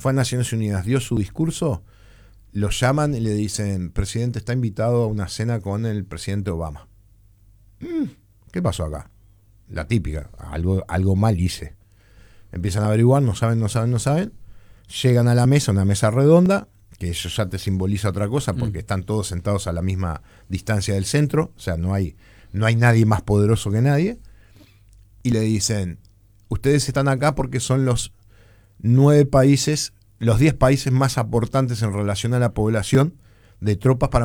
fue a Naciones Unidas, dio su discurso, lo llaman y le dicen, presidente, está invitado a una cena con el presidente Obama. ¿Qué pasó acá? La típica, algo mal hice. Empiezan a averiguar, no saben. Llegan a la mesa, una mesa redonda, que eso ya te simboliza otra cosa, porque están todos sentados a la misma distancia del centro, o sea, no hay nadie más poderoso que nadie, y le dicen, ustedes están acá porque son los 9 países, los 10 países más aportantes en relación a la población de tropas para